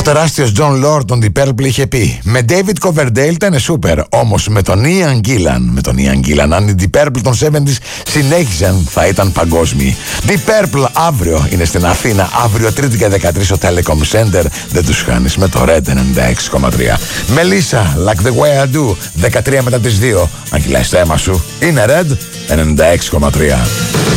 τεράστιος John Lord των Deep Purple είχε πει: με David Coverdale ήταν σούπερ, όμως με τον Ian Gillan, αν οι Deep Purple των 70s συνέχιζαν, θα ήταν παγκόσμιοι. Deep Purple αύριο είναι στην Αθήνα, αύριο Τρίτη και 13 στο Telecom Center. Δεν τους χάνεις με το Red 96,3. Μελίσσα, Like the Way I Do, 13 μετά τις 2. Αν κυλάει στο αίμα σου, είναι Red 96,3.